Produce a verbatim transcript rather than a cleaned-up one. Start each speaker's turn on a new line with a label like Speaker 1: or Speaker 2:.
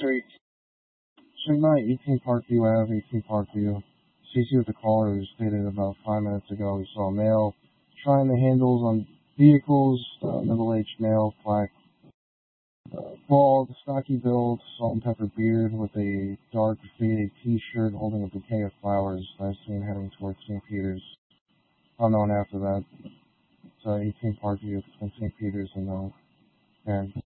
Speaker 1: Street. Tonight, eighteen Parkview Ave, eighteen Parkview. C C with the caller who stated about five minutes ago he saw a male trying the handles on vehicles, uh, middle-aged male, black, uh, bald, stocky build, salt and pepper beard with a dark faded t-shirt holding a bouquet of flowers. I've seen heading towards Saint Peter's. Unknown after that. It's uh, eighteen Parkview, between Saint Peter's and uh, Aaron.